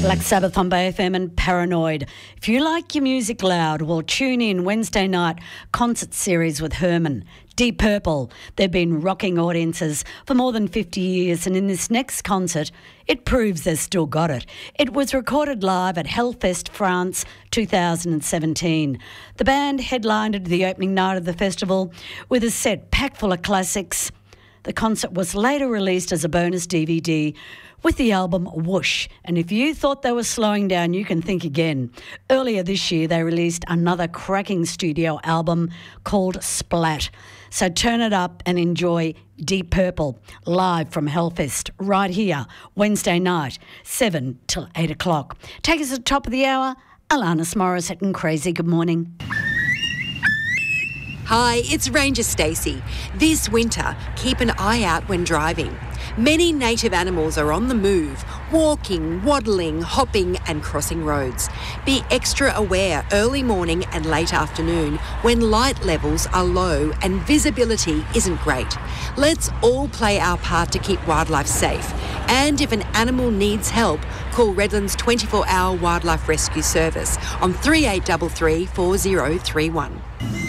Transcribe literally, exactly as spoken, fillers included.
Black Sabbath on Bay F M and Paranoid. If you like your music loud, well, tune in Wednesday night concert series with Herman. Deep Purple. They've been rocking audiences for more than fifty years, and in this next concert, it proves they've still got it. It was recorded live at Hellfest France two thousand seventeen. The band headlined the opening night of the festival with a set packed full of classics. The concert was later released as a bonus D V D with the album Whoosh. And if you thought they were slowing down, you can think again. Earlier this year, they released another cracking studio album called Splat. So turn it up and enjoy Deep Purple live from Hellfest right here, Wednesday night, seven till eight o'clock. Take us to the top of the hour. Alanis Morissette and Crazy. Good morning. Hi, it's Ranger Stacey. This winter, keep an eye out when driving. Many native animals are on the move, walking, waddling, hopping and crossing roads. Be extra aware early morning and late afternoon when light levels are low and visibility isn't great. Let's all play our part to keep wildlife safe. And if an animal needs help, call Redlands twenty-four hour Wildlife Rescue Service on three eight three three, four zero three one.